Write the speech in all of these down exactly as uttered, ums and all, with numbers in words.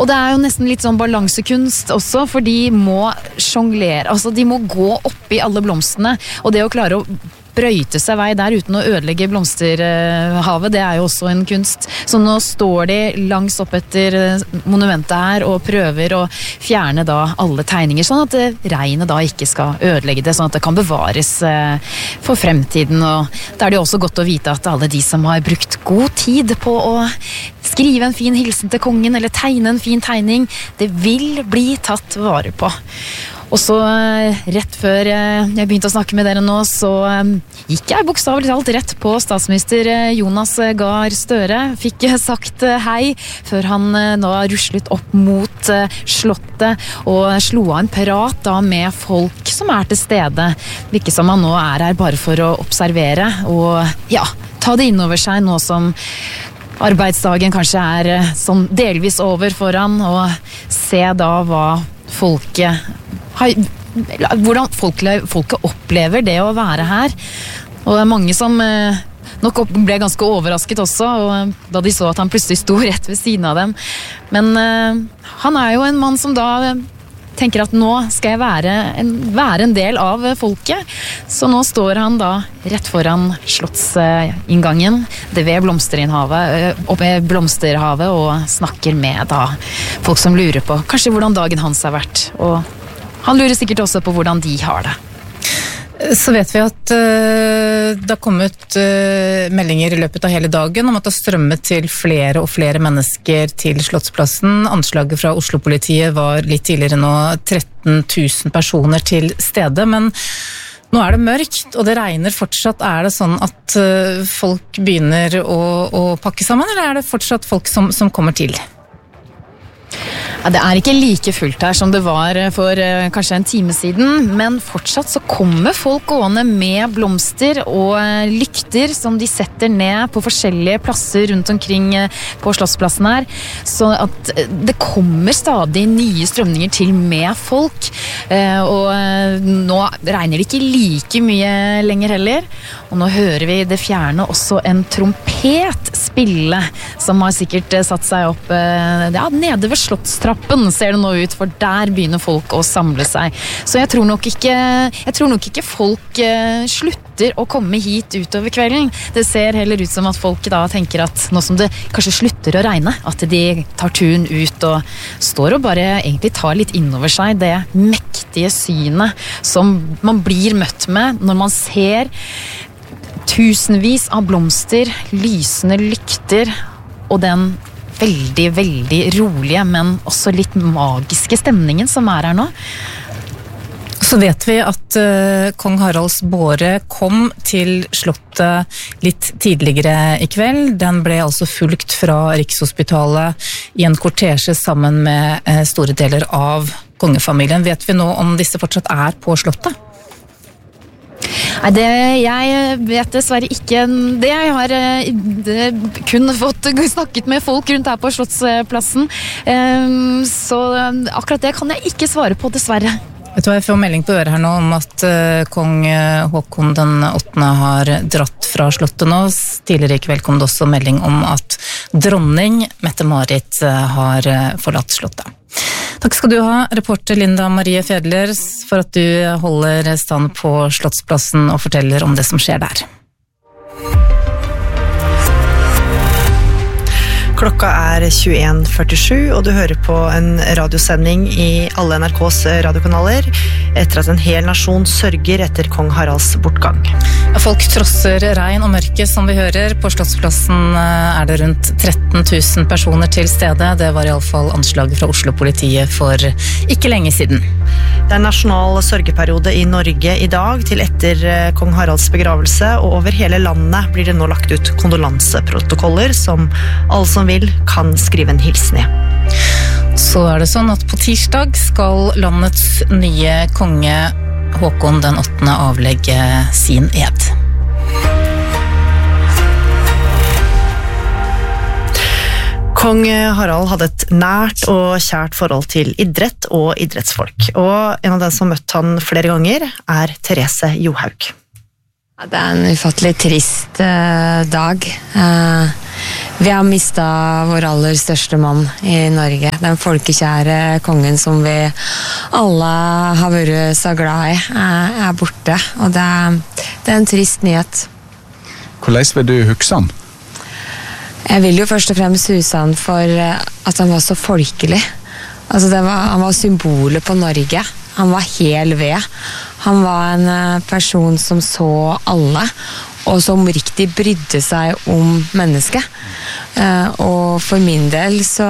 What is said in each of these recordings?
Og det er jo nesten litt sånn balansekunst også, for de må sjonglere, altså de må gå opp i alle blomstene, og det å klare å brøyte seg vei der uten å ødelegge blomsterhavet, det er jo også en kunst. Så nå står de langs opp etter monumentet her og prøver å fjerne da alle tegninger, sånn at regnet da ikke skal ødelegge det, sånn at det kan bevares for fremtiden. Og da er det jo også godt å vite at alle de som har brukt god tid på å skrive en fin hilsen til kongen eller tegne en fin tegning, det vil bli tatt vare på. Og så rett før jeg begynte å snakke med dere nå, så gikk jeg bokstavelig talt rett på statsminister Jonas Gahr Støre. Fikk sagt hei før han nå ruslet opp mot slottet og slo av en prat da med folk som er til stede. Virker som han nå er her bare for å observere og ja, ta det innover seg nå som arbeidsdagen kanskje er sånn delvis over for han, og se da hva folket hvordan folket, folket opplever det å være her. Og det er mange som eh, nok ble ganske overrasket også, og, da de så at han plutselig sto rett ved siden av dem. Men eh, han er jo en mann som da tenker at nå skal jeg være en, være en del av folket. Så nå står han da rett foran slottsinngangen, det ved blomsterinhavet, oppe ved blomsterhavet, og snakker med da folk som lurer på kanskje hvordan dagen hans har vært, og han lurer sikkert også på hvordan de har det. Så vet vi at uh, det har kommet uh, meldinger i løpet av hele dagen om at det har strømmet til flere og flere mennesker til Slottsplassen. Anslaget fra Oslo-politiet var litt tidligere nå tretten tusen personer til stede, men nå er det mørkt, og det regner fortsatt. Er det sånn at uh, folk begynner å, å pakke sammen, eller er det fortsatt folk som, som kommer til? Ja, det er ikke like fullt her som det var for uh, kanskje en time siden, men fortsatt så kommer folk gående med blomster og uh, lykter som de setter ned på forskjellige plasser rundt omkring uh, på Slottsplassen her, så at uh, det kommer stadig nye strømninger til med folk, uh, og uh, nå regner det ikke like mye lenger heller, og nå hører vi det fjerne også en trompet spille, som har sikkert uh, satt seg opp uh, ja, nede ved Slottstrappen ser det nå ut, for der begynner folk å samle seg. Så jeg tror nok ikke, jeg tror nok ikke folk uh, slutter å komme hit utover kvelden. Det ser heller ut som at folk da tenker at nå som det kanskje slutter å regne, at de tar turen ut og står og bare egentlig tar litt innover seg det mektige synet som man blir møtt med når man ser tusenvis av blomster, lysende lykter og den veldig, veldig rolige, men også litt magiske stemningen som er her nå. Så vet vi at uh, kong Haralds båre kom til slottet litt tidligere i kveld. Den ble altså fulgt fra Rikshospitalet i en kortesje sammen med uh, store deler av kongefamilien. Vet vi nå om disse fortsatt er på slottet? Nei, det, jeg vet dessverre ikke det. Jeg har det, kun fått snakket med folk rundt her på Slottsplassen, um, så akkurat det kan jeg ikke svare på, dessverre. Vet du hva, jeg får melding på øret her nå om at uh, kong Håkon den åttende har dratt fra slottet nå. Tidligere i kveld kom det også melding om at dronning Mette-Marit uh, har uh, forlatt slottet. Takk skal du ha, reporter Linda Marie Fedler, for at du holder stand på Slottsplassen og forteller om det som skjer der. Klokka er tjueen førtisju, og du hører på en radiosending i alle N R K's radiokanaler etter at en hel nasjon sørger etter kong Haralds bortgang. Folk trosser regn og mørke, som vi hører. På Slottsplassen er det rundt tretten tusen personer til stede. Det var i alle fall anslaget fra Oslo-politiet for ikke lenge siden. Det er nasjonal sørgeperiode i Norge i dag til etter kong Haralds begravelse, og over hele landet blir det nå lagt ut kondolanseprotokoller som alle som vil kan skrive en hilsen i. Så er det sånn at på tirsdag skal landets nye konge Håkon den åttende avlegge sin ed. Kong Harald hadde et nært og kjært forhold til idrett og idrettsfolk, og en av dem som møtte han flere ganger er Therese Johaug. Det er en ufattelig trist uh, dag. Uh, Vi har mistet vår aller største mann i Norge. Den folkekjære kongen som vi alle har vært så glad i, er borte. Og det er, det er en trist nyhet. Hvordan vil du huske han? Jeg vil jo først og fremst huske han for at han var så folkelig. Altså det var, han var symbolet på Norge. Han var hel ved. Han var en person som så alle, og som riktig brydde seg om mennesket. Og for min del så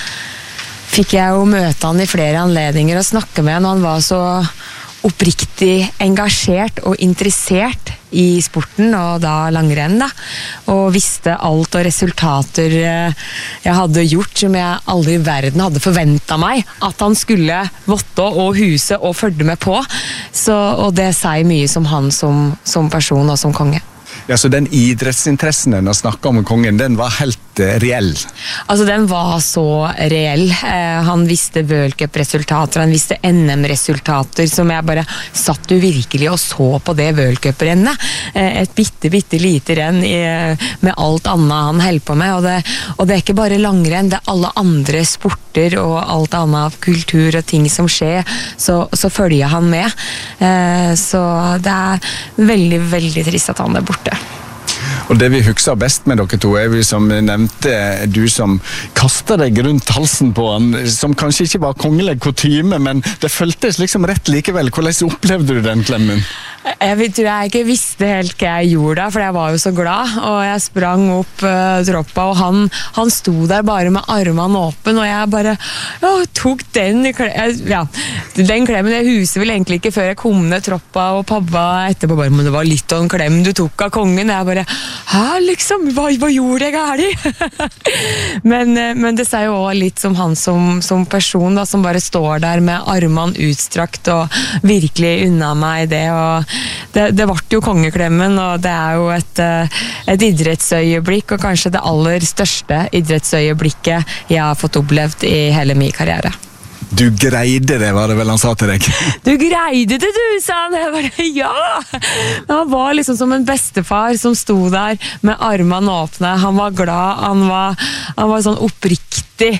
fikk jeg jo møte han i flere anledninger og snakke med han, og han var så oppriktig engasjert og interessert i sporten, og da langrenn da, og visste alt og resultater jeg hadde gjort som jeg aldri i verden hadde forventet meg at han skulle votte og huse og følge med på, så, og det sier mye som han som, som person og som konge. Ja, så den idrettsinteressen den har snakket om kongen, den var helt uh, reell? Altså, den var så reell. Eh, han visste World Cup-resultater, han visste N M-resultater, som jeg bare satt jo virkelig og så på det World Cup-rennet. Eh, et bitte, bitte lite renn i, med alt annet han holdt på med, og det, og det er ikke bare langrenn, det er alle andre sporter og alt annet kultur og ting som skjer, så, så følger han med. Eh, så det er veldig, veldig trist at han er borte. Og det vi husker best med dere to er vi som nevnte, du som kastet deg rundt halsen på han, som kanskje ikke var kongelig kutyme, men det føltes liksom rett likevel. Hvordan opplevde du den klemmen? Jeg tror jeg ikke visste helt hva jeg gjorde da, for jeg var jo så glad, og jeg sprang opp uh, troppa, og han, han sto der bare med armene åpen, og jeg bare å, tok den klemmen, ja, den klemmen, jeg huset vel egentlig ikke før jeg kom ned troppa, og pappa etterpå bare, men det var litt av en klem du tok av kongen, jeg bare, hæ, liksom, hva, hva gjorde jeg gærlig? men, men det sier jo også litt som han som, som person, da, som bare står der med armene utstrakt, og virkelig unna meg det, og Det, det ble jo kongeklemmen, og det er jo et, et idrettsøyeblikk, og kanskje det aller største idrettsøyeblikket jeg har fått opplevd i hele min karriere. Du greide det, var det vel han sa til deg? Du greide det, du, sa han. Jeg bare, ja! Han var liksom som en bestefar som sto der med armene åpne. Han var glad, han var, han var sånn oppriktig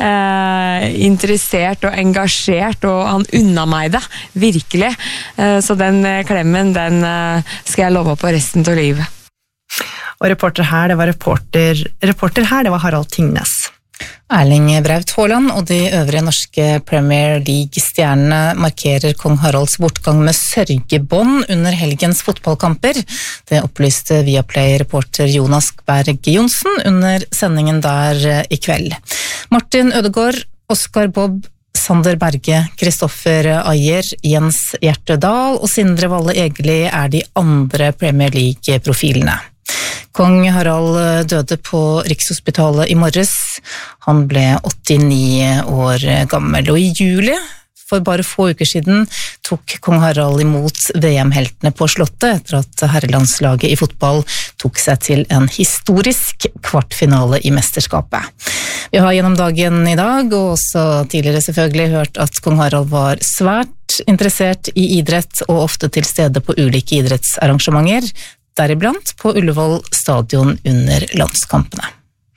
eh, interessert og engasjert, og han unna meg det, virkelig. Eh, så den klemmen, den eh, skal jeg love på resten av livet. Og reporter her, det var reporter, reporter her, det var Harald Tingnes. Erling Braut Haaland og de øvrige norske Premier League-stjernene markerer kong Haralds bortgang med sørgebånd under helgens fotballkamper. Det opplyste Viaplay-reporter Jonas Berg Jonsen under sendingen der i kveld. Martin Ødegaard, Oscar Bob, Sander Berge, Kristoffer Ayer, Jens Hjertedal og Sindre Valle Egeli er de andre Premier League-profilene. Kong Harald døde på Rikshospitalet i morges. Han ble åttini år gammel, og i juli, for bare få uker siden, tok kong Harald imot V M-heltene på Slottet etter at herrelandslaget i fotball tok seg til en historisk kvartfinale i mesterskapet. Vi har gjennom dagen i dag, og også tidligere selvfølgelig, hørt at kong Harald var svært interessert i idrett og ofte til stede på ulike idrettsarrangementer, deriblant på Ullevål stadion under landskampene.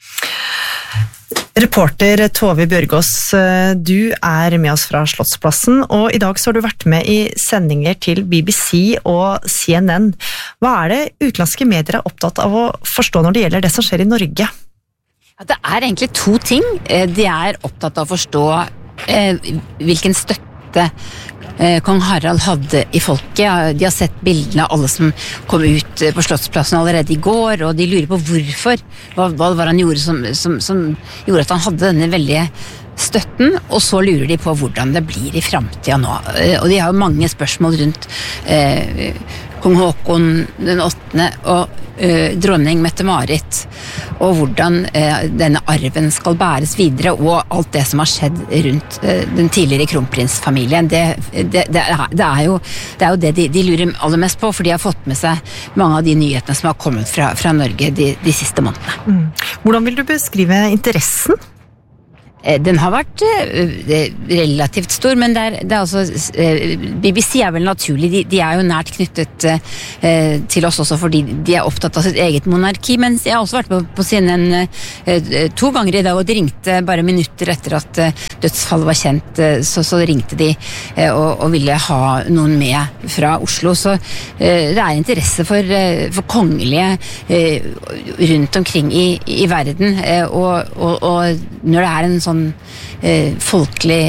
Reporter Tove Bjørgås, du er med oss fra Slottsplassen, og i dag så har du vært med i sendinger til B B C og C N N. Hva er det utenlandske medier er opptatt av å forstå når det gjelder det som skjer i Norge? Ja, det er egentlig to ting. De er opptatt av å forstå eh, hvilken støtte kong Harald hadde i folket. De har sett bildene av alle som kom ut på Slottsplassen allerede i går, og de lurer på hvorfor, hva, hva var han gjorde som, som, som gjorde at han hadde denne veldige støtten, og så lurer de på hvordan det blir i fremtiden nå. Og de har jo mange spørsmål rundt eh, kong Håkon den åttende og eh, dronning Mette-Marit, og hvordan eh, denne arven skal bæres videre, og alt det som har skjedd rundt eh, den tidligere kronprinsfamilien. Det, det, det, er, det, er jo, det er jo det de, de lurer aller mest på, for de har fått med seg mange av de nyhetene som har kommet fra, fra Norge de, de siste månedene. Mm. Hvordan vil du beskrive interessen? Den har vært eh, relativt stor, men det er, det er altså eh, B B C er vel naturlig, de, de er jo nært knyttet eh, til oss også fordi de er opptatt av sitt eget monarki, mens jeg har også vært på, på C N N eh, to ganger i dag, og de ringte bare minutter etter at eh, dødsfallet var kjent, eh, så, så ringte de eh, og, og ville ha noen med fra Oslo, så eh, det er interesse for, eh, for kongelige eh, rundt omkring i, i verden, eh, og, og, og når det er en sånn eh, folkelig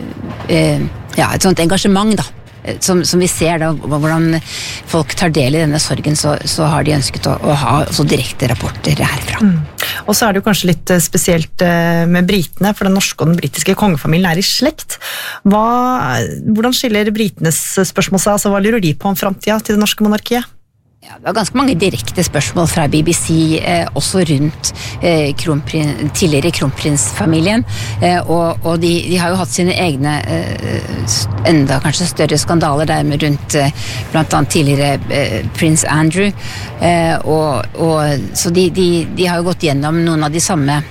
eh, ja, et sånt engasjement da, som, som vi ser da, hvordan folk tar del i denne sorgen, så, så har de ønsket å, å ha så direkte rapporter herfra. Mm. Og så er det jo kanskje litt spesielt med britene, for den norske og den britiske kongefamilien er i slekt. Hva, hvordan skiller britenes spørsmål seg, altså hva lurer de på om fremtiden til det norske monarkiet? Ja, det var ganske mange direkte spørsmål fra B B C, eh, også rundt eh, kronprin, tidligere kronprinsfamilien, eh, og, og de, de har jo hatt sine egne eh, enda kanskje større skandaler der med rundt eh, blant annet tidligere eh, prins Andrew, eh, og, og, så de, de, de har jo gått gjennom noen av de samme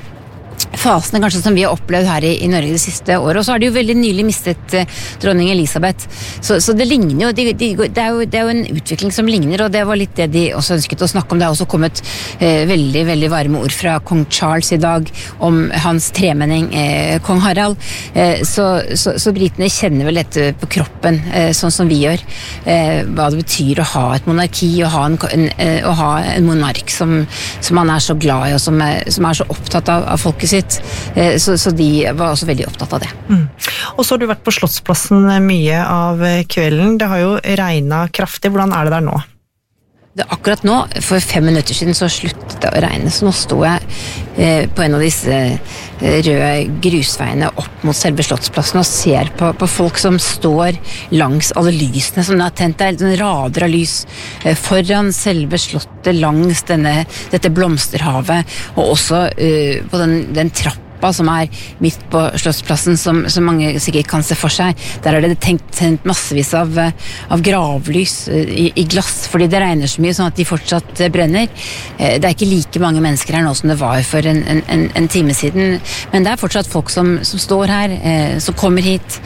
fasene kanskje som vi har opplevd her i, i Norge det siste året, og så har de jo veldig nylig mistet eh, dronning Elisabeth, så, så det ligner jo, de, de, det, er jo det er jo en utvikling som ligner, og det var litt det de også ønsket å snakke om. Det har også kommet eh, veldig, veldig varme ord fra kong Charles i dag om hans tremenning eh, kong Harald, eh, så, så, så britene kjenner vel dette på kroppen, eh, sånn som vi gjør, eh, hva det betyr å ha et monarki, å ha en, en, eh, å ha en monark som, som man er så glad i, og som er, som er så opptatt av, av folket sitt. Så, så de var også veldig opptatt av det. Mm. Og så har du vært på Slottsplassen mye av kvelden. Det har jo regnet kraftig. Hvordan er det der nå? Det, akkurat nå, for fem minutter siden, så sluttet det å regne. Så nå står jeg eh, på en av disse eh, røde grusveiene opp mot selve Slottsplassen og ser på, på folk som står langs alle lysene som det har tent. Det er en rader av lys eh, foran selve slottet, langs denne, dette blomsterhavet, og også eh, på den, den trappen som er midt på Slottsplassen, som, som mange sikkert kan se for seg. Der er det tenkt, tenkt massevis av, av gravlys i, i glass, fordi det regner så mye sånn at de fortsatt brenner. Det er ikke like mange mennesker her nå som det var for en, en, en time siden, men det er fortsatt folk som, som står her, som kommer hit,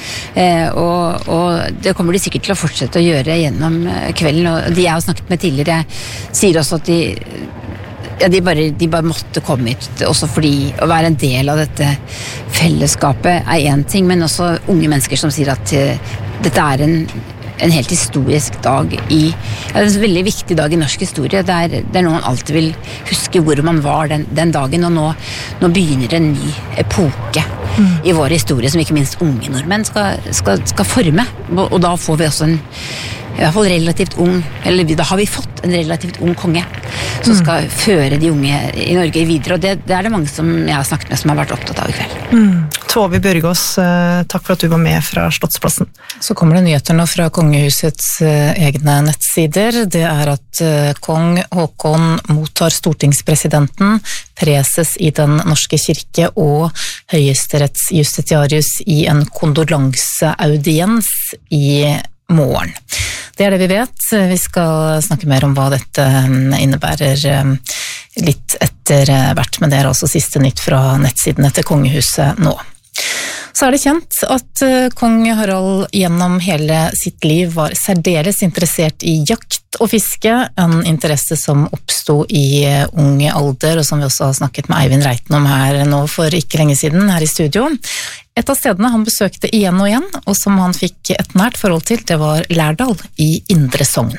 og, og det kommer de sikkert til å fortsette å gjøre gjennom kvelden, og de jeg har snakket med tidligere sier også at de Ja, de bare, de bare måtte komme hit, også fordi å være en del av dette fellesskapet er en ting, men også unge mennesker som sier at uh, dette er en, en helt historisk dag i, ja, det er en veldig viktig dag i norsk historie, det er, det er noe man alltid vil huske hvor man var den, den dagen, og nå, nå begynner en ny epoke mm. i vår historie, som ikke minst unge nordmenn skal, skal, skal forme, og, og da får vi også en i hvert fall relativt ung, eller da har vi fått en relativt ung konge som skal mm. føre de unge i Norge videre, og det, det er det mange som jeg har snakket med som har vært opptatt av i kveld. Mm. Tove Bjørgaas, takk for at du var med fra Slottsplassen. Så kommer det nyheter nå fra kongehusets egne nettsider. Det er at kong Håkon mottar stortingspresidenten, preses i den norske kirke og høyesterettsjustitiarius i en kondolanseaudiens i morgen. Det er det vi vet. Vi skal snakke mer om hva dette innebærer litt etter hvert, men det er altså siste nytt fra nettsidene til kongehuset nå. Så er det kjent at kong Harald gjennom hele sitt liv var særdeles interessert i jakt og fiske, en interesse som oppstod i ung alder, og som vi også har snakket med Eivind Reiten om her nå for ikke lenge siden, her i studio. Et av stedene han besøkte igjen og igjen, og som han fikk et nært forhold til, det var Lærdal i Indre Sogn.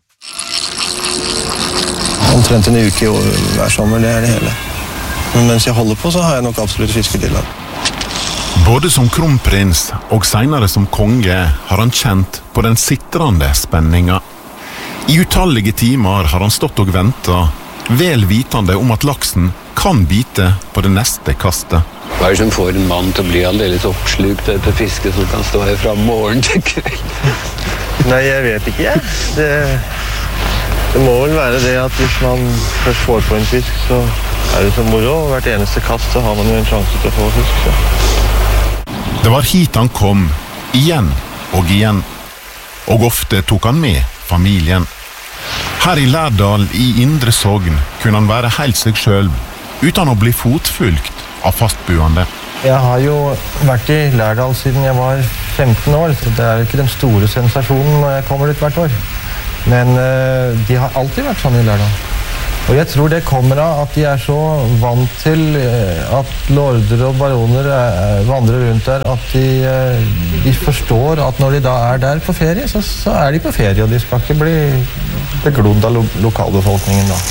Omtrent en uke hver sommer, det er det hele. Men mens jeg holder på, så har jeg nok absolutt fisketillag. Både som kronprins og senere som konge har han kjent på den sitrende spenninga. I utallige timer har han stått og ventet, vel vitende om at laksen kan bite på det neste kastet. Hva er det som får en mann til å bli aldeles oppslukt etter fiske som kan stå her fra morgen til kveld? Nei, jeg vet ikke, jeg. Det, det må vel være det at hvis man først får på en fisk, så er det så moro. Hvert eneste kast så har man jo en sjanse til å få fisk. Så. Det var hit han kom, igjen og igjen, og ofte tok han med familien. Her i Lærdal i Indre Sogn kunne han være helt seg selv, uten å bli fotfulgt av fastboende. Jeg har jo vært i Lærdal siden jeg var femten år, så det er jo ikke den store sensasjonen når jeg kommer dit hvert år. Men uh, de har alltid vært sånn i Lærdal. Og jeg tror det kommer av at de er så vant til uh, at lorder og baroner uh, vandrer rundt der, at de, uh, de forstår at når de da er der på ferie, så, så er de på ferie, og de skal ikke bli beglodd av lo lokalbefolkningen da.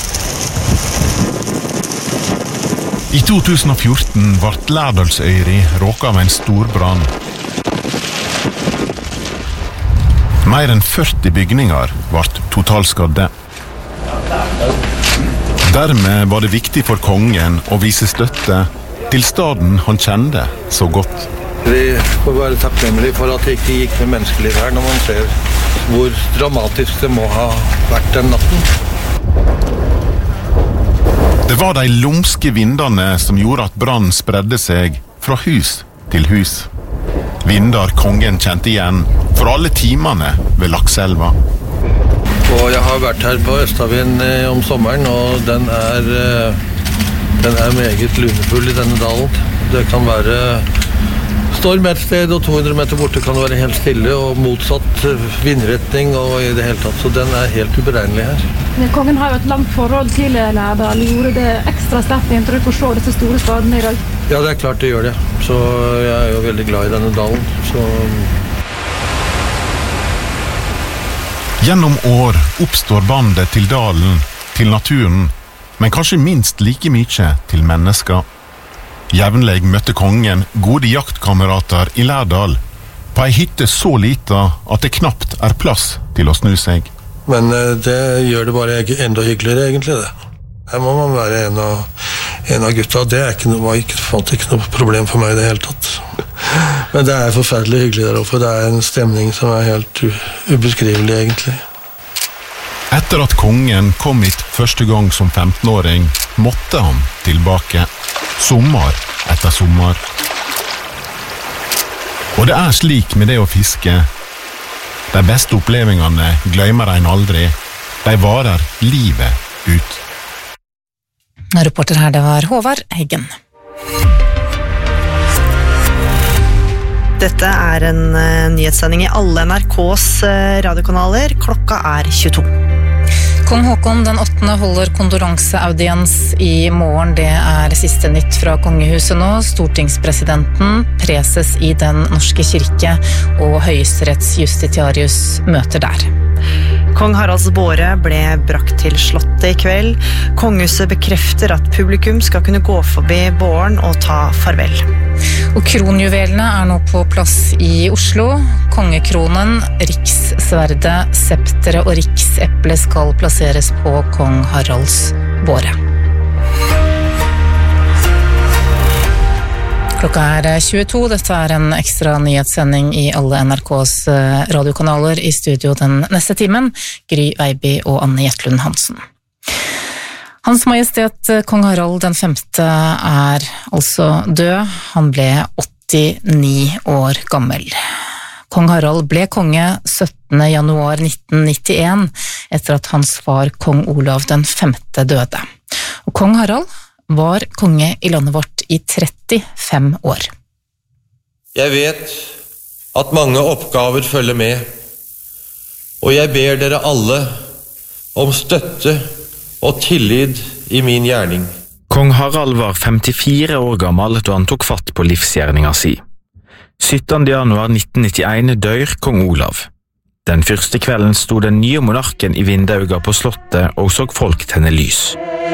I to tusen og fjorten ble Lærdalsøyri råket av en stor brann. Mer enn førti bygninger ble totalskadde. Dermed var det viktig for kongen å vise støtte til staden han kjente så godt. Vi får være takknemlige for at det ikke gikk med menneskeliv her når man ser hvor dramatisk det må ha vært den natten. Det var de lumske vindene som gjorde at brannen spredde seg fra hus til hus. Vindar kongen kjente igjen for alle timene ved Lakselva. Og jeg har vært her på Østavien om sommeren, og den er, den er meget lunefull i denne dalen. Det kan være storm et sted, og to hundre meter borte kan det være helt stille, og motsatt vindretning og i det hele tatt, så den er helt uberegnelig her. Kongen har jo et langt forhold til Lærdal. Gjorde det ekstra sterkt inntrykk å se disse store skadene i dag? Ja, det er klart det gjør det. Så jeg er jo veldig glad i denne dalen. Så... Gjennom år oppstår bandet til dalen, til naturen, men kanskje minst like mye til mennesker. Jevnlig møtte kongen gode jaktkamerater i Lærdal, på ei hytte så lita at det knapt er plass til å snu seg. Men det gjør det bare enda hyggeligere egentlig det. Her må man være en av, en av gutta, det er ikke noe, var ikke, fant ikke noe problem for meg i det hele tatt. Men det er forferdelig hyggelig der oppe, det er en stemning som er helt ubeskrivelig egentlig. Etter at kongen kom hit første gang som femtenåring, måtte han tilbake. Sommer etter sommer. Og det er slik med det å fiske. De beste opplevelsene glemmer en aldri. De varer livet ut. Reporter her, det var Håvard Heggen. Dette er en uh, nyhetssending i alle N R K's uh, radiokanaler. Klokka er tjueto. Kong Håkon den åttende holder kondoranseaudiens i morgen. Det er siste nytt fra kongehuset nå. Stortingspresidenten, preses i Den norske kirke og høyesterettsjustitiarius møter der. Kong Haralds båre ble brakt til slottet i kveld. Kongehuset bekrefter at publikum skal kunne gå forbi båren og ta farvel. Og kronjuvelene er nå på plass i Oslo. Kongekronen, rikssverdet, septere og rikseple skal plasseres på kong Haralds båre. Klokka er tjueto, dette er en ekstra nyhetssending i alle N R K's radiokanaler. I studio den neste timen, Gry Veiby og Anne Gjertlund Hansen. Hans Majestet kong Harald den femte er altså død. Han ble åttini år gammel. Kong Harald ble konge syttende januar nitten nittien etter at hans far kong Olav den femte døde. Og kong Harald var konge i landet vårt i trettifem år. Jeg vet at mange oppgaver følger med, og jeg ber dere alle om støtte og tillit i min gjerning. Kong Harald var femtifire år gammel da han tok fatt på livsgjerninga si. syttende januar nitten nittien dør kong Olav. Den første kvelden sto den nye monarken i vindauga på slottet og så folk tenne lys.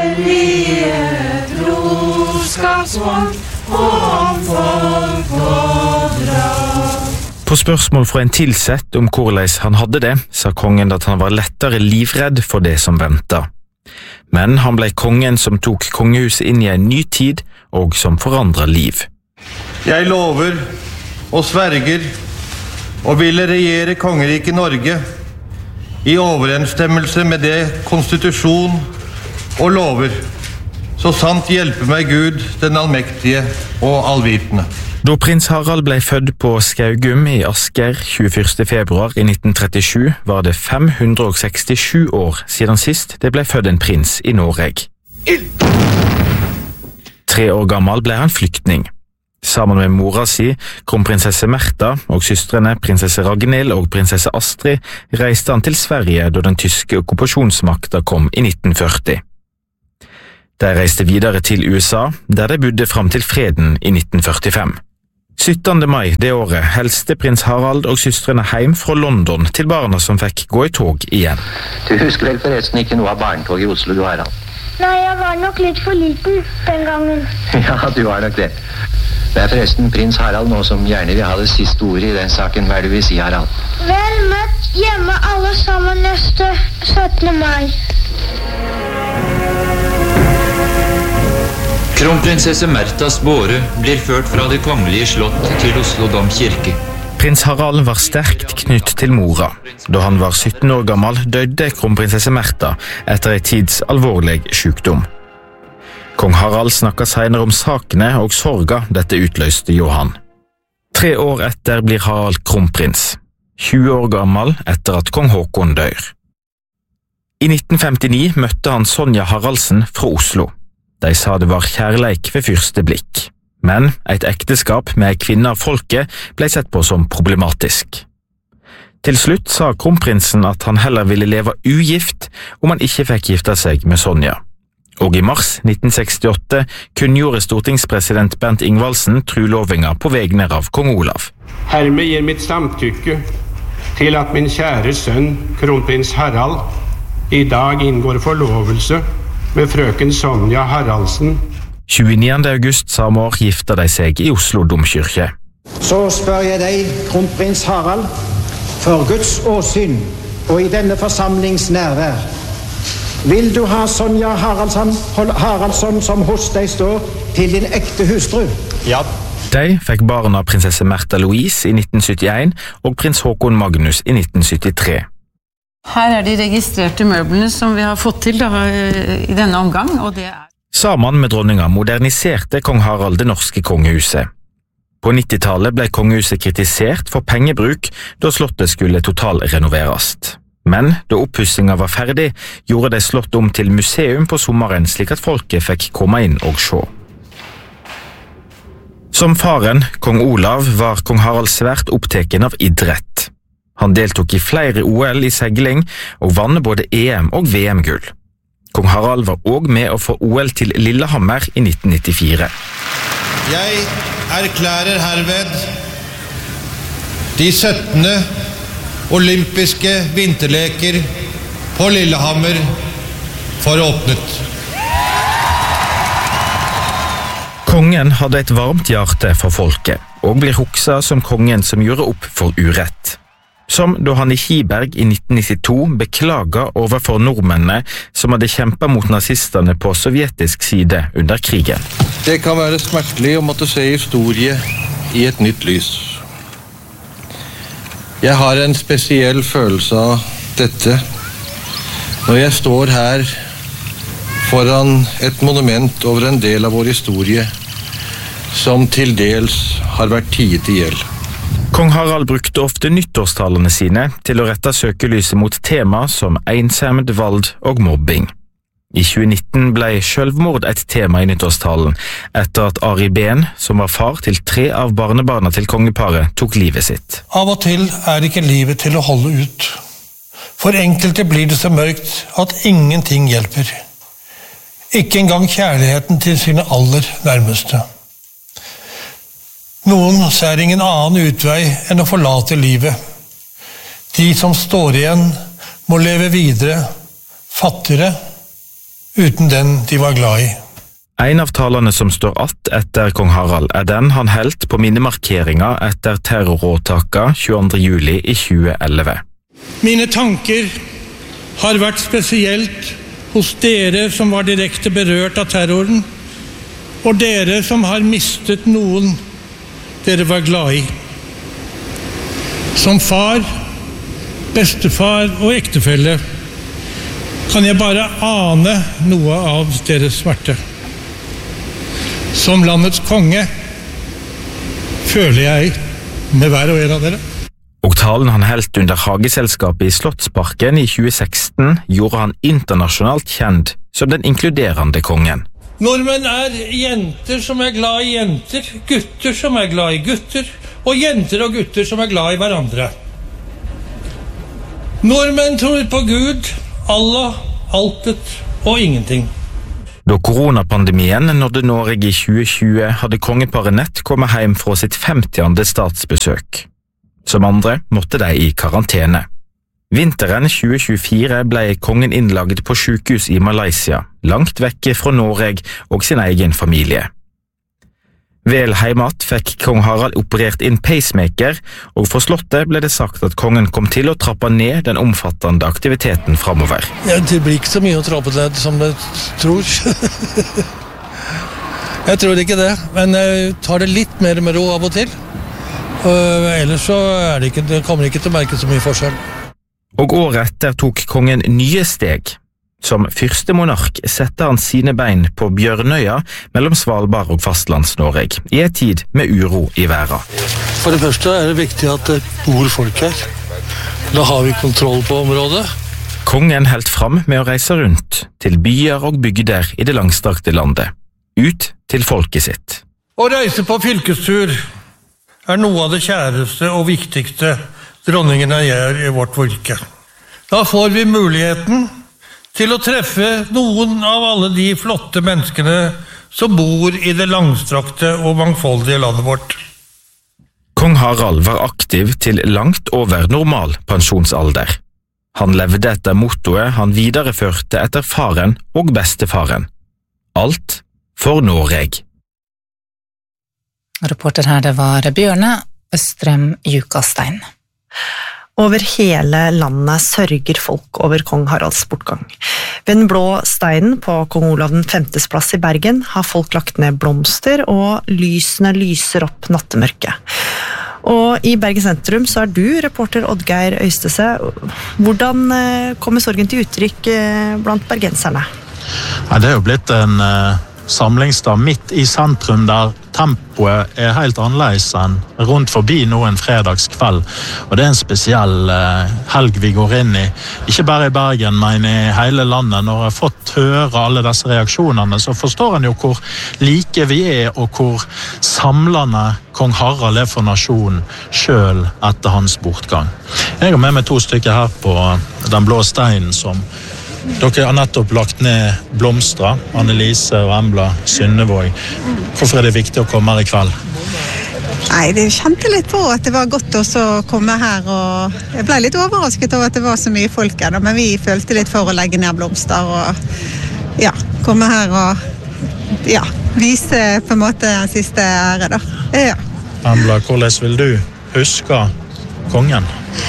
På spørsmål fra en tilsett om hvordan han hadde det, sa kongen at han var lettere livredd for det som ventet. Men han ble kongen som tok kongehuset inn i en ny tid og som forandret liv. Jeg lover og sverger og ville regjere kongeriket Norge i overensstemmelse med det konstitusjon og lover, så sant hjelper meg Gud, den allmektige og allvitende. Da prins Harald ble født på Skaugum i Asker tjueførste februar i nitten trettisju, var det fem hundre sekstisju år siden sist det ble født en prins i Norge. Tre år gammel ble han flyktning. Sammen med mora si, kronprinsesse Märtha og søstrene prinsesse Ragnhild og prinsesse Astrid reiste han til Sverige da den tyske okkupasjonsmakta kom i nitten førti. De reiste videre til U S A, der de bodde fram til freden i nitten førtifem. syttende mai det året helste prins Harald og søstrene hjem fra London til barna som fikk gå i tog igjen. Du husker vel forresten ikke noe av barnetog i Oslo, du Harald? Nei, jeg var nok litt for liten den gangen. Ja, du var nok det. Det er forresten prins Harald nå som gjerne vil ha det siste ordet i den saken. Hva er det du vil si, Harald? Vel møtt hjemme alle sammen neste syttende mai. Kronprinsesse Märthas båre blir ført fra det kongelige slott til Oslo domkirke. Prins Harald var sterkt knytt til mora. Da han var sytten år gammel døde kronprinsesse Märtha etter en tids alvorlig sykdom. Kong Harald snakket senere om sakene og sorga dette utløste Johan. Tre år etter blir Harald kronprins, tjue år gammel etter at kong Håkon dør. I nitten femtini møtte han Sonja Haraldsen fra Oslo. De sa det var kjærleik ved første blikk, men et ekteskap med ei kvinne av folket ble sett på som problematisk. Til slutt sa kronprinsen at han heller ville leve ugift om han ikke fikk gifte seg med Sonja. Og i mars nitten sekstiåtte kunngjorde stortingspresident Bernt Ingvaldsen trulovinga på vegne av kong Olav. Hermed gir mitt samtykke til at min kjære sønn, kronprins Harald, i dag inngår forlovelse med frøken Sonja Haraldsen. tjueniende august samme år gifta de seg i Oslo domkirke. Så spør jeg deg, kronprins Harald, for Guds åsyn og i denne forsamlings nærvær, vil du ha Sonja Haraldsson, Haraldsson som hos deg står til din ekte hustru? Ja. De fikk barna prinsesse Märtha Louise i nitten syttien og prins Håkon Magnus i nitten syttitre. Her er de registrerte møblene som vi har fått til da, i denne omgang, og det er... Sammen med dronninga moderniserte kong Harald det norske kongehuset. På nittitallet ble kongehuset kritisert for pengebruk da slottet skulle totalrenoveres. Men da oppussinga var ferdig, gjorde de slott om til museum på sommeren slik at folket fikk komme inn og se. Som faren, kong Olav, var kong Harald svært oppteken av idrett. Han deltok i flere O L i segling og vann både E M og V M-gull. Kong Harald var også med å få O L til Lillehammer i nitten nittifire. Jeg erklærer herved de syttende olympiske vinterleker på Lillehammer for åpnet. Kongen hadde et varmt hjerte for folket, og blir huksa som kongen som gjorde opp for urett. Som da han i Kiberg i nitten nittito beklaga overfor nordmennene som hadde kjempet mot nazistene på sovjetisk side under krigen. Det kan være smertelig å måtte se historie i et nytt lys. Jeg har en spesiell følelse av dette når jeg står her foran et monument over en del av vår historie som til dels har vært tiet i hjel. Kong Harald brukte ofte nyttårstalene sine til å rette søkelyset mot tema som ensomhet, vold og mobbing. I tjue nitten ble selvmord et tema i nyttårstalen etter at Ari Behn, som var far til tre av barnebarna til kongeparet, tok livet sitt. Av og til er ikke livet til å holde ut. For enkelte blir det så mørkt at ingenting hjelper. Ikke engang kjærligheten til sine aller nærmeste. Noen ser ingen annen utvei enn å forlate livet. De som står igjen må leve videre, fattigere, uten den de var glad i. En av talene som står att etter kong Harald er den han helt på minnemarkeringa etter terroråtaka tjueandre juli i tjue elleve. Mine tanker har vært spesielt hos dere som var direkte berørt av terroren, og dere som har mistet noen dere var glad i. Som far, bestefar og ektefelle kan jeg bare ane noe av deres smerte. Som landets konge føler jeg med hver og en av dere. Og talen han helt under Hageselskapet i Slottsparken i tjue seksten gjorde han internasjonalt kjent som den inkluderende kongen. Nordmenn er jenter som er glad i jenter, gutter som er glad i gutter, og jenter og gutter som er glad i hverandre. Nordmenn tror på Gud, Allah, altet og ingenting. Da koronapandemien nådde Norge i tjue tjue, hadde kongeparet nett kommet hjem fra sitt femtiende statsbesøk. Som andre måtte de i karantene. Vinteren tjue tjuefire ble kongen innlagt på sykehus i Malaysia, langt vekke fra Norge og sin egen familie. Vel heimat fikk kong Harald operert inn pacemaker, og for slottet ble det sagt at kongen kom til å trappe ned den omfattende aktiviteten fremover. Ja, det blir ikke så mye å trappe ned som det tror. Jeg tror ikke det, men jeg tar det litt mer med ro av og til. Og ellers så er det ikke, det kommer ikke til å merke så mye forskjell. Og året etter tok kongen nye steg. Som første monark sette han sine bein på Bjørnøya mellom Svalbard og fastlands-Norge, i en tid med uro i verden. For det første er det viktig at det bor folk her. Da har vi kontroll på området. Kongen helt fram med å reise rundt til byer og bygder i det langstrakte landet. Ut til folket sitt. Å reise på fylkestur er noe av det kjæreste og viktigste dronningene gjør i vårt virke. Da får vi muligheten til å treffe noen av alle de flotte menneskene som bor i det langstrakte og mangfoldige landet vårt. Kong Harald var aktiv til langt over normal pensjonsalder. Han levde etter mottoet han videreførte etter faren og bestefaren. Alt for Norge. Reporter her, det var Bjørne Østrem Jukastein. Over hele landet sørger folk over kong Haralds bortgang. Ved den blå steinen på kong Olav den femtes plass i Bergen har folk lagt ned blomster, og lysene lyser opp nattemørket. Og i Bergen sentrum så er du reporter Oddgeir Øystese. Hvordan kommer sorgen til uttrykk blant bergenserne? Ja, det er jo blitt en uh, samlingsdag midt i sentrum der tempoet er helt annerledes enn rundt forbi nå en fredagskveld. Og det er en spesiell uh, helg vi går inn i. Ikke bare i Bergen, men i hele landet. Når jeg har fått høre alle disse reaksjonene, så forstår en jo hvor like vi er, og hvor samlende kong Harald er for nasjonen selv etter hans bortgang. Jeg har med meg to stykker her på den blå steinen som dere har nettopp lagt ned blomstre, Annelise og Embla Synnevåg. Hvorfor er det viktig å komme her i kveld? Nei, det kjente litt på at det var godt også å komme her, og jeg ble litt overrasket over at det var så mye folk her, men vi følte litt for å legge ned blomster og ja, komme her og ja, vise på en måte den siste ære da. Ja. Embla, hvordan vil du huske kongen?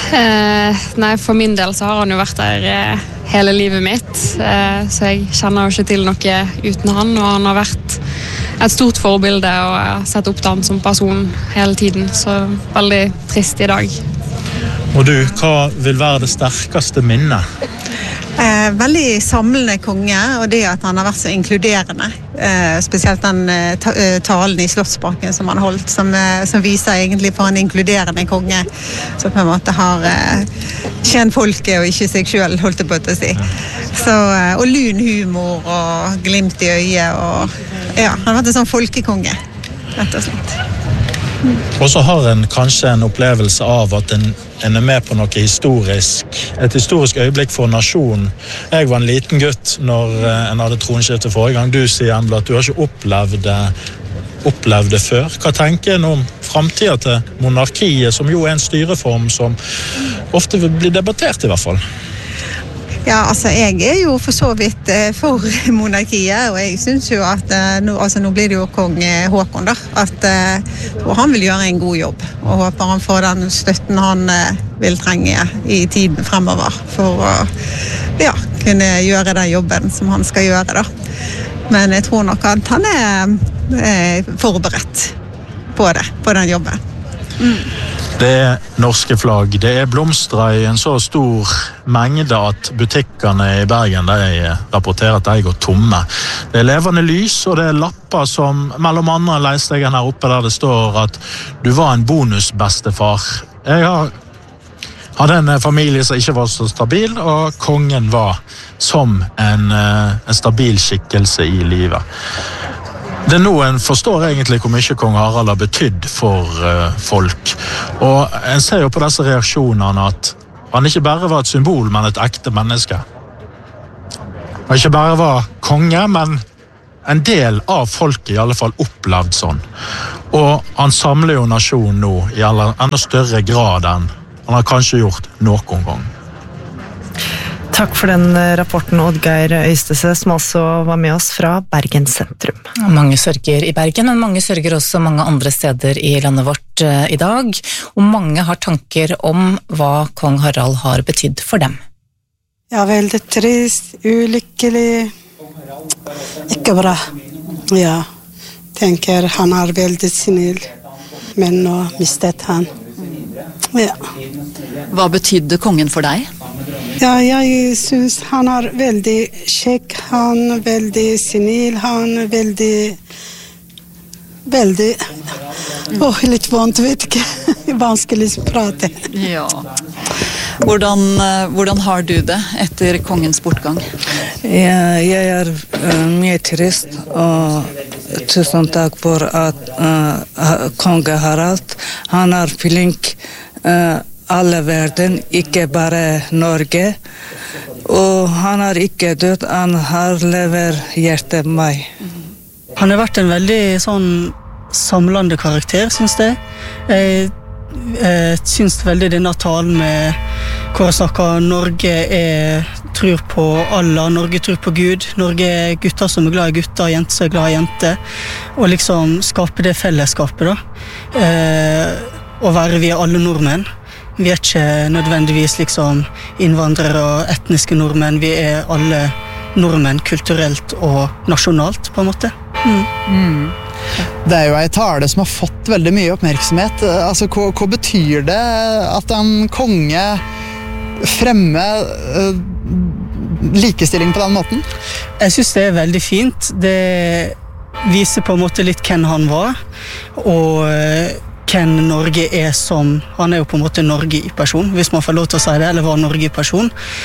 Eh, nei, for min del så har han jo vært der eh, hele livet mitt, eh, så jeg kjenner jo ikke til noe uten han, og han har vært et stort forbilde, og jeg har sett opp til han som person hele tiden, så veldig trist i dag. Og du, hva vil være det sterkeste minnet? Eh, veldig samlende konge, og det at han har vært så inkluderende. Eh, spesielt den eh, ta talen i Slottsparken som han holdt, som, eh, som viser egentlig for en inkluderende konge, som på en måte har eh, kjent folket og ikke seg selv, holdt det på å si. Så, eh, og lun humor og glimt i øyet, og ja, han har vært en sånn folkekonge, rett og slett. Mm. Og så har en kanskje en opplevelse av at en, en er med på noe historisk, et historisk øyeblikk for nasjonen. Jeg var en liten gutt når en hadde tronskifte forrige gang. Du sier, Embla, at du har ikke opplevd det, opplevd det før. Hva tenker en om fremtiden til monarkiet, som jo er en styreform som ofte blir debattert i hvert fall? Ja, altså jeg er jo for så vidt for monarkiet, og jeg synes jo at nå, altså, nå blir det jo kong Håkon da, at og han vil gjøre en god jobb, og håper han får den støtten han vil trenge i tiden fremover for å ja, kunne gjøre den jobben som han skal gjøre da. Men jeg tror nok at han er, er forberedt på det, på den jobben. Mm. Det er norske flagg, det er blomster i en så stor mengde at butikkene i Bergen de rapporterer at de går tomme. Det er levende lys, og det er lapper som, mellom andre leste jeg her oppe der det står at du var en bonusbestefar. Jeg har hadde en familie som ikke var så stabil, og kongen var som en, en stabil skikkelse i livet. Det er nå en forstår egentlig hvor mye kong Harald har betydd for uh, folk. Og en ser jo på disse reaksjonene at han ikke bare var et symbol, men et ekte menneske. Han ikke bare var konge, men en del av folket i alle fall opplevd sånn. Og han samler jo nasjonen nå i enda større grad enn han har kanskje gjort noen gang. Takk for den rapporten, Oddgeir Øystese, som altså var med oss fra Bergen sentrum. Mange sørger i Bergen, men mange sørger også mange andre steder i landet vårt i dag, og mange har tanker om hva kong Harald har betydd for dem. Ja, veldig trist, ulykkelig, ikke bra. Ja, tenker han er veldig snill, men nå mistet han. Ja. Hva betydde kongen for deg? Ja, jeg synes han er veldig kjekk, han er veldig snill, han er veldig, veldig, åh, litt vondt, vet ikke, vanskelig å prate. Ja. Hvordan, hvordan har du det etter kongens bortgang? Ja, jeg er uh, mye trist, og tusen takk for at uh, konge Harald, han er flink, uh, alle verden, ikke bare Norge. Og han har ikke død, han har lever hjertet meg. Han har vært en veldig sånn samlende karakter, synes jeg. Jeg, jeg synes veldig denne talen med hvor jeg snakker Norge er, tror på Allah, Norge tror på Gud, Norge er gutter som er glad i gutter, jenter som er glad i jenter, og liksom skape det fellesskapet da. Eh, og være vi alle nordmenn. Vi er ikke nødvendigvis liksom innvandrere og etniske nordmenn, vi er alle nordmenn kulturelt og nasjonalt på en måte. Mm. Mm. Det er jo en tale som har fått veldig mye oppmerksomhet. Altså, hva, hva betyr det at en konge fremmer uh, likestilling på den måten? Jeg synes det er veldig fint. Det viser på en måte litt hvem han var, og hvem Norge er som, han er jo på en måte Norge i person, hvis man får lov til å si det, eller var Norge i person.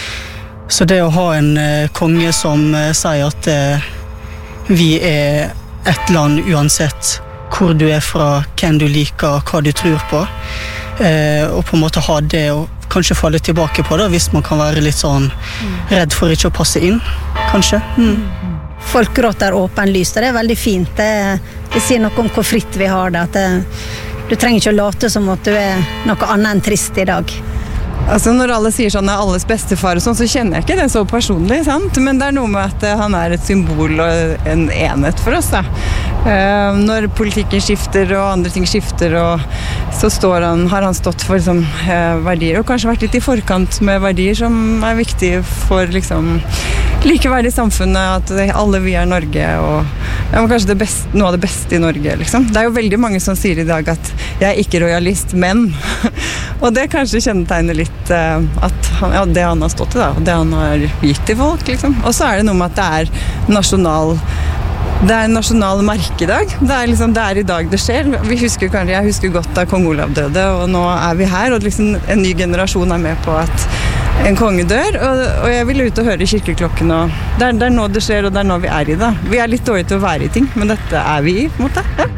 Så det å ha en uh, konge som uh, sier at uh, vi er et land uansett hvor du er fra, hvem du liker, hva du tror på, uh, og på en måte ha det og kanskje falle tilbake på det, hvis man kan være litt sånn redd for ikke å passe inn, kanskje. Mm. Folkeråd er åpenlyst, det er veldig fint. Det, det sier noe om hvor fritt vi har det, at det, du trenger ikke å late som at du er noe annet enn trist i dag. Altså når alle sier sånn er alles bestefar og sånn, så kjenner jeg ikke det så personlig, sant? Men det er noe med at han er et symbol og en enhet for oss da. Uh, når politikken skifter og andre ting skifter, og så står han, har han stått for liksom, uh, verdier, og kanskje vært litt i forkant med verdier som er viktige for liksom, likeverdig samfunnet, at alle vi er Norge, og ja, kanskje det beste, noe av det beste i Norge. Liksom. Det er jo veldig mange som sier i dag at jeg er ikke royalist, men og det kanskje kjennetegner litt uh, at han, ja, det han har stått i, da, og det han har gitt til folk. Liksom. Og så er det noe med at det er nasjonal Det er en nasjonal merkedag. Det er, liksom, det er i dag det skjer. Vi husker, jeg husker godt da kong Olav døde, og nå er vi her, og liksom en ny generasjon er med på at en konge dør, og, og jeg vil ut og høre kirkeklokken, og det er, det er nå det skjer, og det er nå vi er i det. Vi er litt dårlige til å være i ting, men dette er vi i, på en måte. Ja.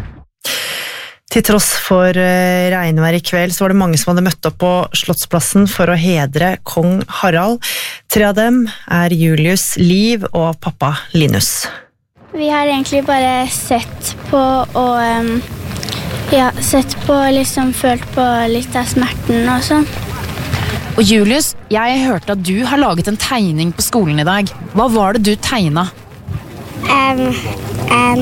Til tross for regnvær i kveld, så var det mange som hadde møtt opp på Slottsplassen for å hedre kong Harald. Tre av dem er Julius, Liv og pappa Linus. Vi har egentlig bare sett på og um, ja, sett på liksom følt på litt av smerten og sånn. Og Julius, jeg hørte at du har laget en tegning på skolen i dag. Hva var det du tegnet? Um, um,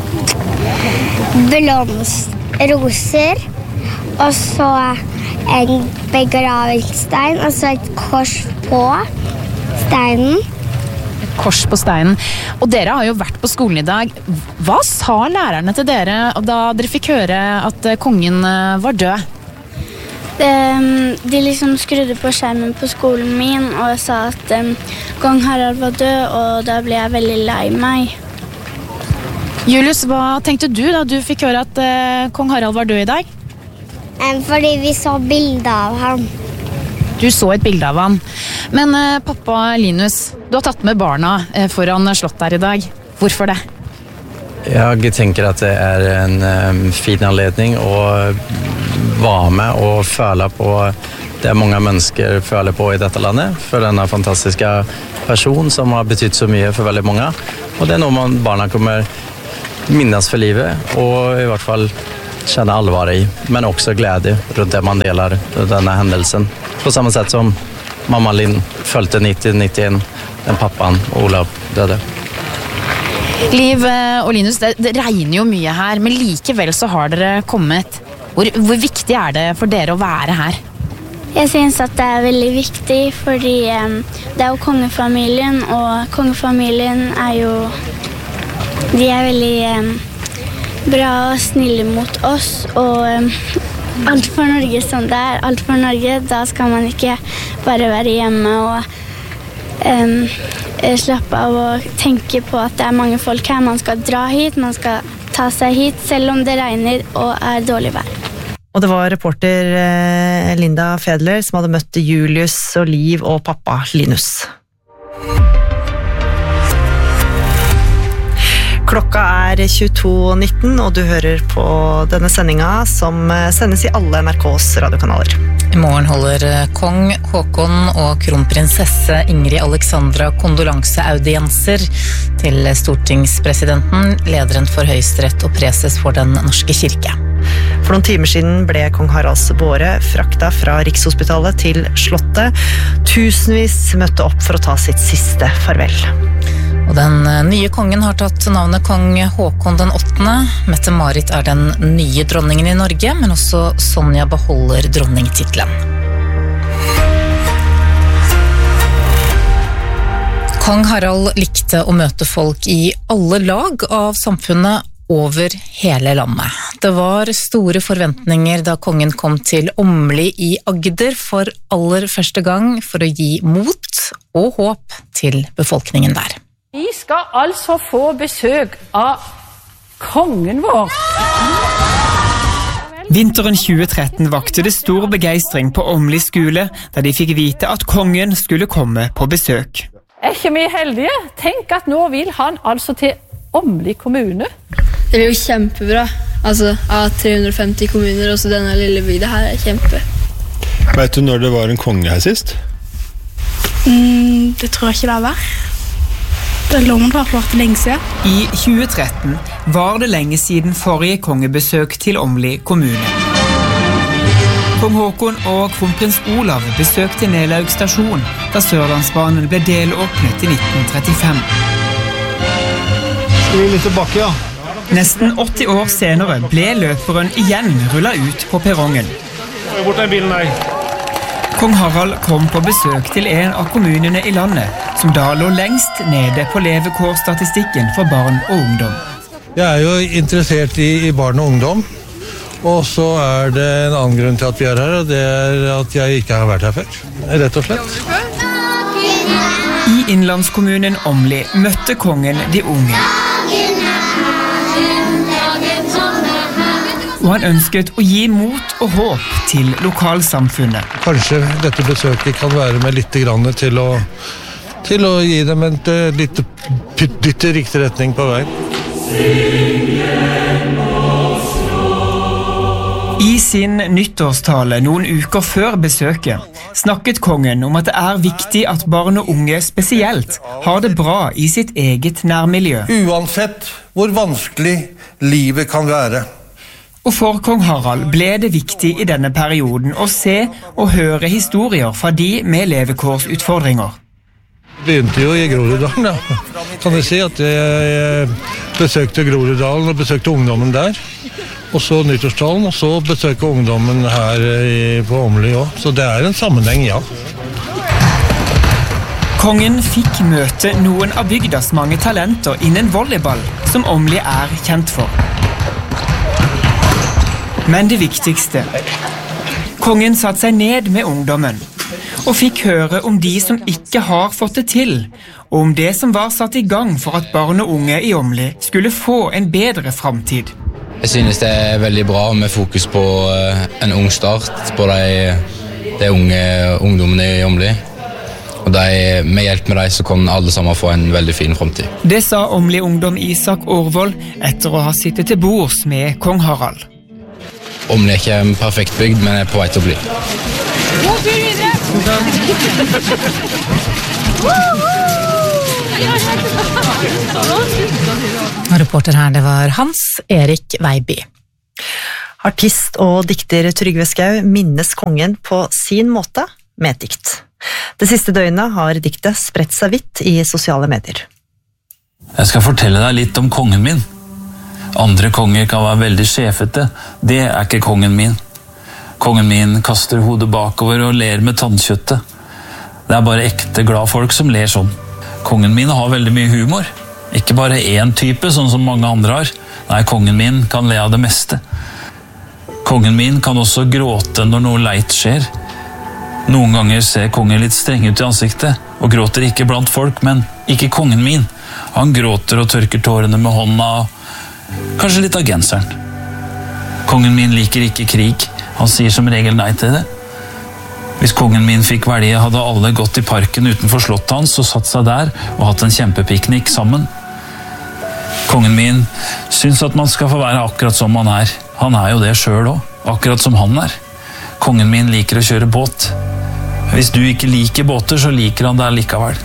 blomst, roser, og så en begravelsestein, og så et kors på steinen. Kors på steinen. Og dere har jo vært på skolen i dag. Hva sa lærerne til dere da dere fikk høre at kongen var død? De, de liksom skrudde på skjermen på skolen min og sa at um, kong Harald var død, og da ble jeg veldig lei meg. Julius, hva tenkte du da du fikk høre at uh, kong Harald var død i dag? Um, fordi vi så bilder av ham. Du så et bilde av han. Men eh, pappa Linus, du har tatt med barna eh, foran slottet her i dag. Hvorfor det? Jeg tenker at det er en um, fin anledning å være med og føle på det mange mennesker føler på i dette landet, for denne fantastiske person som har betydd så mye for veldig mange. Og det er noe man barna kommer minnes for livet, og i hvert fall kjenne alvor i, men også glede rundt det man deler denne hendelsen. På samme sett som mamma Linn følte nitti nittien, den pappaen Olav døde. Liv og Linus, det, det regner jo mye her, men likevel så har dere kommet. Hvor, hvor viktig er det for dere å være her? Jeg synes at det er veldig viktig, fordi um, det er jo kongefamilien, og kongefamilien er jo, de er veldig um, bra og snille mot oss, og um, alt for Norge som det er, alt for Norge, da skal man ikke bare være hjemme og um, slappe av og tenke på at det er mange folk her. Man skal dra hit, man skal ta seg hit, selv om det regner og er dårlig vær. Og det var reporter Linda Fedler som hadde møtt Julius og Liv og pappa Linus. Klokka er tjueto nitten, og du hører på denne sendinga som sendes i alle N R K's radiokanaler. I morgen holder kong Håkon og kronprinsesse Ingrid Alexandra kondolanseaudienser til stortingspresidenten, lederen for Høyesterett og preses for Den norske kirke. For noen timer siden ble kong Haralds båre frakta fra Rikshospitalet til Slottet. Tusenvis møtte opp for å ta sitt siste farvel. Og den nye kongen har tatt navnet kong Håkon den åttende. Mette-Marit er den nye dronningen i Norge, men også Sonja beholder dronningtitlen. Kong Harald likte å møte folk i alle lag av samfunnet over hele landet. Det var store forventninger da kongen kom til Åmli i Agder for aller første gang for å gi mot og håp til befolkningen der. Vi skal altså få besøk av kongen vår. Vinteren tjue tretten vakte det stor begeistring på Åmli skole, da de fikk vite at kongen skulle komme på besøk. Er ikke vi heldige? Tenk at nå vil han altså til Åmli kommune. Det er jo kjempebra. Altså, av tre hundre og femti kommuner, også denne lille bygda her er kjempe. Vet du når det var en konge her sist? Mm, det tror jeg ikke det har vært. Det lå man for for lenge siden. I tjue tretten var det lenge siden forrige kongebesøk til Åmli kommune. Kong Håkon og kronprins Olav besøkte Nelaug stasjon, da Sørlandsbanen ble delåpnet i nitten trettifem. Skal vi litt tilbake, ja? Nesten åtti år senere ble løperen igjen rullet ut på perrongen. Bort den bilen der. Kong Harald kom på besøk til en av kommunene i landet, som da lå lengst nede på levekårsstatistikken for barn og ungdom. Jeg er jo interessert i, i barn og ungdom, og så er det en annen grunn til at vi er her, og det er at jeg ikke har vært her før, rett og slett. I innlandskommunen Åmli møtte kongen de unge. Og han ønsket å gi mot og håp til lokalsamfunnet. Kanskje dette besøket kan være med litt grann til å, til å gi dem en litt dytt i riktig retning på vei. I sin nyttårstale noen uker før besøket snakket kongen om at det er viktig at barn og unge spesielt har det bra i sitt eget nærmiljø. Uansett hvor vanskelig livet kan være. Og for kong Harald ble det viktig i denne perioden å se og høre historier fra de med levekårsutfordringer. Begynte jo i Groruddalen, ja. Kan jeg si at jeg besøkte Groruddalen og besøkte ungdommen der. Og så nyttårstalen, og så besøkte ungdommen her på Åmli også. Så det er en sammenheng, ja. Kongen fikk møte noen av bygdas mange talenter innen volleyball, som Åmli er kjent for. Men det viktigste. Kongen satte seg ned med ungdommen, og fikk høre om de som ikke har fått det til, og om det som var satt i gang for at barn og unge i Åmli skulle få en bedre fremtid. Jeg synes det er veldig bra med fokus på en ung start på de de unge ungdommene i Åmli. Og de, med hjelp med dem så kan alle sammen få en veldig fin fremtid. Det sa Åmli ungdom Isak Årvold etter å ha sittet til bords med kong Harald. Åmli er ikke en perfekt bygd, men er på vei til å bli. God tur videre! Og reporter her, det var Hans Erik Veiby. Artist og dikter Trygve Skau minnes kongen på sin måte med et dikt. Det siste døgnet har diktet spredt seg vidt i sosiale medier. Jeg skal fortelle deg litt om kongen min. Andre konger kan være veldig sjefete. Det er ikke kongen min. Kongen min kaster hodet bakover og ler med tannkjøttet. Det er bare ekte glad folk som ler sånn. Kongen min har veldig mye humor. Ikke bare én type, sånn som mange andre har. Nei, kongen min kan le av det meste. Kongen min kan også gråte når noe leit skjer. Noen ganger ser kongen litt streng ut i ansiktet, og gråter ikke blant folk, men ikke kongen min. Han gråter og tørker tårene med hånda, kanskje litt av genseren. Kongen min liker ikke krig. Han sier som regel nei til det. Hvis kongen min fikk velge, hadde alle gått i parken utenfor slottet hans og satt seg der og hatt en kjempepiknik sammen. Kongen min syns at man skal få være akkurat som han er. Han er jo det selv også, akkurat som han er. Kongen min liker å kjøre båt. Hvis du ikke liker båter, så liker han det likevel.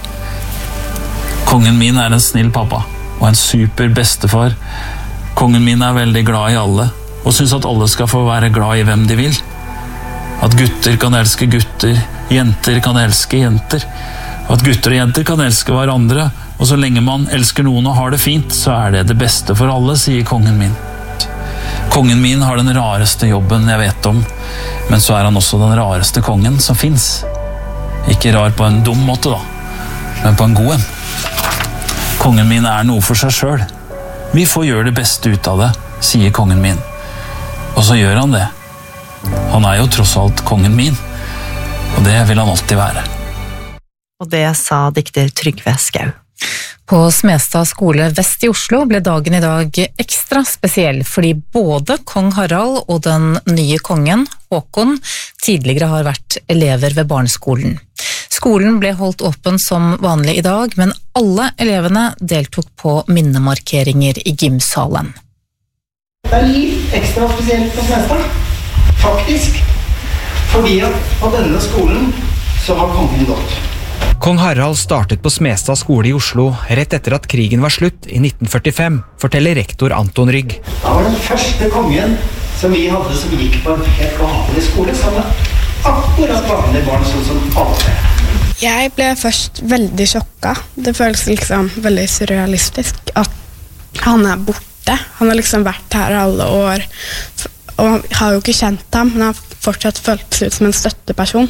Kongen min er en snill pappa og en super bestefar. Kongen min er veldig glad i alle og syns at alle skal få være glad i hvem de vil. At gutter kan elske gutter, jenter kan elske jenter. At gutter og jenter kan elske hverandre, og så lenge man elsker noen og har det fint, så er det det beste for alle, sier kongen min. Kongen min har den rareste jobben jeg vet om, men så er han også den rareste kongen som finnes. Ikke rar på en dum måte da, men på en god en. Kongen min er noe for seg selv. Vi får gjøre det beste ut av det, sier kongen min. Og så gjør han det. Han er jo tross alt kongen min, og det vil han alltid være. Og det sa dikter Trygve Skau. På Smestad skole vest i Oslo ble dagen i dag ekstra spesiell, fordi både kong Harald og den nye kongen, Håkon, tidligere har vært elever ved barneskolen. Skolen ble holdt åpen som vanlig i dag, men alle elevene deltok på minnemarkeringer i gymsalen. Det er litt ekstra spesielt på Smestad, faktisk, fordi at på denne skolen så har kongen gått. Kong Harald startet på Smestad skole i Oslo rett etter at krigen var slutt i nitten førtifem, forteller rektor Anton Rygg. Da var den første kongen som vi hadde som gikk på en helt vanlig skole, som var akkurat vanlig barn, sånn som alle. Jeg ble først veldig sjokka. Det føles liksom veldig surrealistisk at han er borte. Han har liksom vært her alle år, og har jo ikke kjent ham, men har fortsatt følt ut som en støtteperson.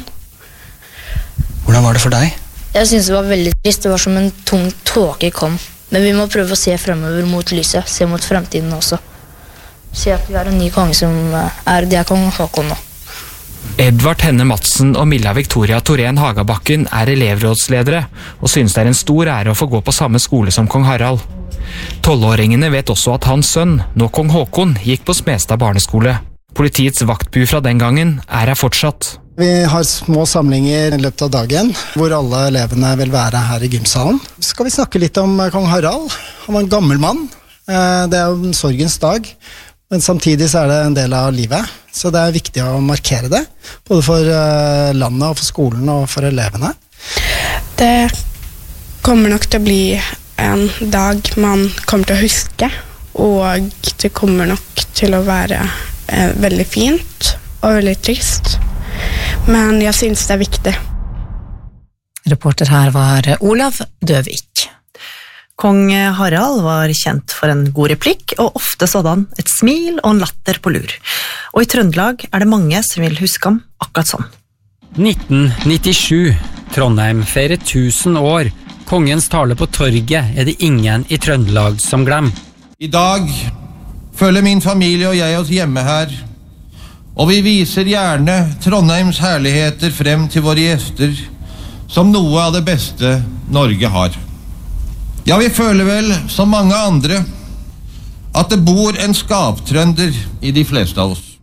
Hvordan var det for deg? Jeg synes det var veldig trist. Det var som en tung tåke kom. Men vi må prøve å se fremover mot lyset, se mot fremtiden også. Se at vi har en ny konge som er, det er kong Håkon nå. Edvard Henne Madsen og Milla Victoria Torén Hagabakken er elevrådsledere, og synes det er en stor ære å få gå på samme skole som kong Harald. Tolvåringene vet også at hans sønn, nå kong Håkon, gikk på Smestad barneskole. Politiets vaktbu fra den gangen er her fortsatt. Vi har små samlinger i løpet av dagen, hvor alle elevene vil være her i gymsalen. Så skal vi snakke litt om kong Harald. Han var en gammel mann. Det er jo en sorgens dag, men samtidig så er det en del av livet. Så det er viktig å markere det, både for landet og for skolen og for elevene. Det kommer nok til å bli en dag man kommer til å huske, og det kommer nok til å være eh, veldig fint og veldig trist. Men jeg synes det er viktig. Reporter her var Olav Døvik. Kong Harald var kjent for en god replikk, og ofte så hadde han et smil og en latter på lur. Og i Trøndelag er det mange som vil huske ham akkurat sånn. nitten nittisju. Trondheim feirer tusen år. Kongens tale på torget er det ingen i Trøndelag som glemmer. I dag føler min familie og jeg oss hjemme her, og vi viser gjerne Trondheims herligheter frem til våre gjester som noe av det beste Norge har. Ja, vi føler vel, som mange andre, at det bor en skaptrønder i de fleste av oss.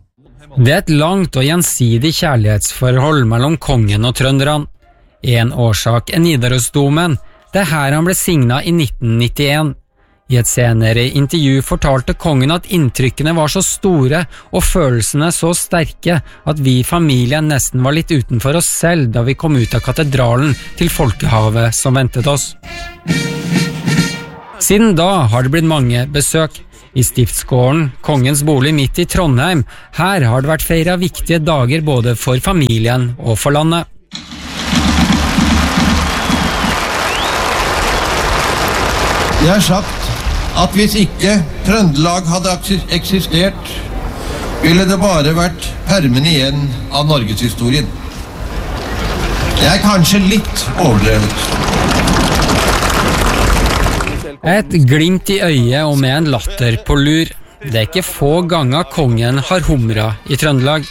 Det er et langt og gjensidig kjærlighetsforhold mellom kongen og trønderne. En årsak er Nidarosdomen, det er her han ble signet i nitten nittien. I et senere intervju fortalte kongen at inntrykkene var så store og følelsene så sterke at vi i familien nesten var litt utenfor oss selv da vi kom ut av katedralen til folkehavet som ventet oss. Siden da har det blitt mange besøk. I Stiftsgården, kongens bolig midt i Trondheim, her har det vært feiret viktige dager både for familien og for landet. Jeg har sagt at hvis ikke Trøndelag hadde eksistert, ville det bare vært permen igjen av Norgeshistorien. Det er kanskje litt overdrevet. Et glimt i øyet og med en latter på lur. Det er ikke få ganger kongen har humra i Trøndelag.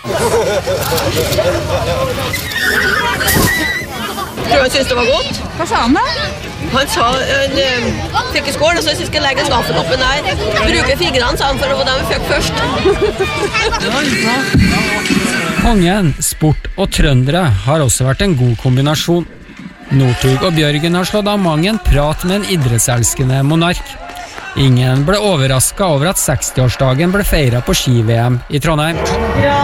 Tror han synes det var godt? Hva sa han da? Han sa, han fikk i skål, og så synes jeg skal legge skaffekoppen der. Bruke fingrene, sa han, for å få dem fikk først. Kongen, sport og trøndere har også vært en god kombinasjon. Northug og Bjørgen har slått av mang en prat med en idrettselskende monark. Ingen ble overrasket over at sekstiårsdagen ble feiret på ski-V M i Trondheim.